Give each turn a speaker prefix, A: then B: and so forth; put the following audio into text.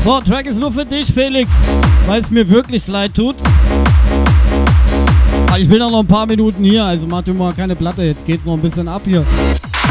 A: So, Track ist nur für dich, Felix, weil es mir wirklich leid tut. Aber ich bin auch noch ein paar Minuten hier, also mach dir mal keine Platte, jetzt geht's noch ein bisschen ab hier.